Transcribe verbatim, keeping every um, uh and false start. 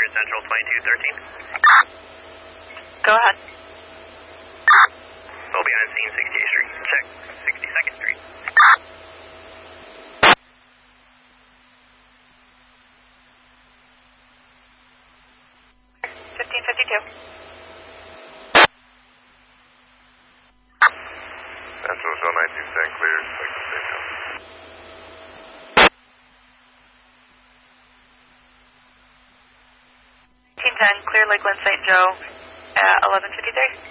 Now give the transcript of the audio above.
Central twenty-two thirteen. Go ahead. We'll be on scene sixty-eighth Street. Check sixty-second Street. fifteen fifty-two. Central Show nineteen stand clear. Like the same now. nineteen ten, clear Lakeland Saint Joe at eleven fifty-three.